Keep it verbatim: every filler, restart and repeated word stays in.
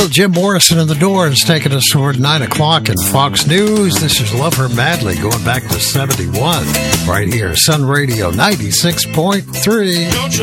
Jim Morrison in the Doors taking us toward nine o'clock in Fox News. This is Love Her Madly going back to seventy-one right here. Sun Radio ninety-six point three.